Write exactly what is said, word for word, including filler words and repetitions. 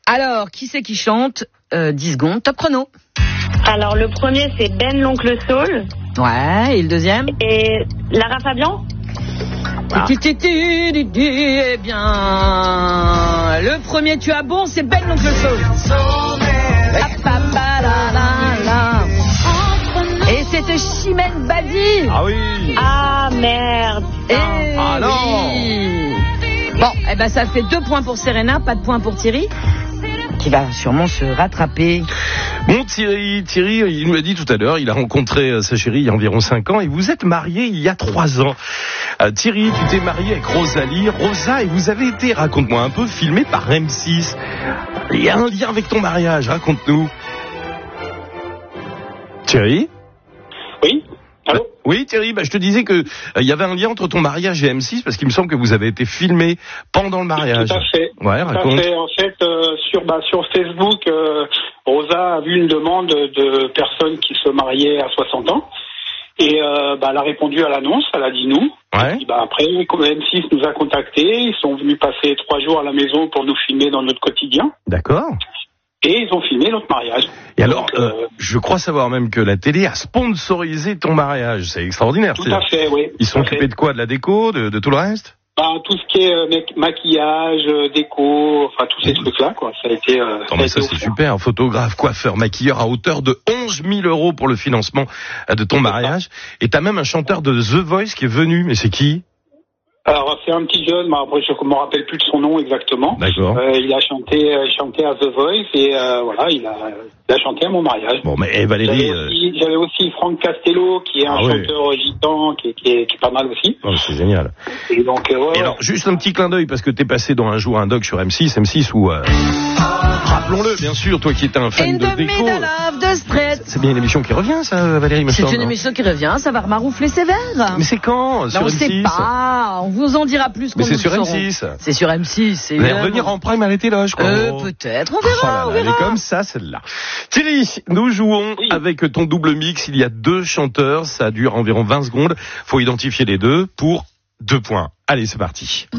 Alors, qui c'est qui chante euh, dix secondes, top chrono. Alors, le premier, c'est Ben l'Oncle Soul. Ouais, et le deuxième? Et Lara Fabian. Ah. Eh bien, le premier tu as bon, c'est Ben l'Oncle Soul. Et c'était Chimène Badi. Ah oui. Ah merde. Et ah non. Oui. Bon, eh ben ça fait deux points pour Serena, pas de points pour Thierry, qui va sûrement se rattraper. Bon, Thierry, Thierry, il nous l'a dit tout à l'heure, il a rencontré sa chérie il y a environ cinq ans et vous êtes mariés il y a trois ans. Euh, Thierry, tu t'es marié avec Rosalie, Rosa, et vous avez été, raconte-moi un peu, filmé par M six. Il y a un lien avec ton mariage, raconte-nous. Thierry ? Oui. Allô ? Oui, Thierry, bah, je te disais que euh, il y avait un lien entre ton mariage et M six parce qu'il me semble que vous avez été filmé pendant le mariage. Tout à fait. Ouais, Tout raconte. à fait. En fait, euh, sur bah, sur Facebook, euh, Rosa a vu une demande de personnes qui se mariaient à soixante ans et euh, bah, elle a répondu à l'annonce. Elle a dit nous. Ouais. Et puis, bah, après, comme M six nous a contactés, ils sont venus passer trois jours à la maison pour nous filmer dans notre quotidien. D'accord. Et ils ont filmé notre mariage. Et alors, Donc, euh, euh, je crois savoir même que la télé a sponsorisé ton mariage. C'est extraordinaire. tout c'est... à fait, oui. Ils sont Tout à occupés fait. de quoi? De la déco, de, de tout le reste? Bah, tout ce qui est euh, mec- maquillage, euh, déco, enfin tous ces trucs-là, quoi. Ça a été. Euh, Attends, mais ça, ça a été c'est offert. super. Photographe, coiffeur, maquilleur à hauteur de onze mille euros pour le financement euh, de ton mariage. Et t'as même un chanteur de The Voice qui est venu. Mais c'est qui? Alors c'est un petit jeune, mais après je ne me rappelle plus de son nom exactement. D'accord. Euh, il a chanté, euh, chanté à The Voice et euh, voilà, il a, il a chanté à mon mariage. Bon, mais eh, Valérie... J'avais euh, aussi, j'avais aussi Franck Castello qui est un Ah ouais. chanteur gitan qui, est- qui, est, qui est pas mal aussi. oh, c'est génial. Et donc euh, ouais, Et ouais. alors, juste un petit clin d'œil, parce que t'es passé dans un jour un doc sur M six, M six où... Euh, rappelons-le, bien sûr, toi qui étais un fan In de the déco... middle of the street. C'est bien une émission qui revient, ça, Valérie, me C'est semble, une non? émission qui revient, ça va remaroufler ses verres. Mais c'est quand? Ben, Sur on M ne sait six? pas, on vous en dira plus quand Mais nous c'est le sur M saurons. six. C'est sur M six. C'est Vous allez évidemment. revenir en prime à la télé, je crois. Euh, peut-être, on Oh là verra, là, on elle est verra. comme ça, celle-là. Thierry, nous jouons Oui. avec ton double mix. Il y a deux chanteurs, ça dure environ vingt secondes. Faut identifier les deux pour deux points. Allez, c'est parti.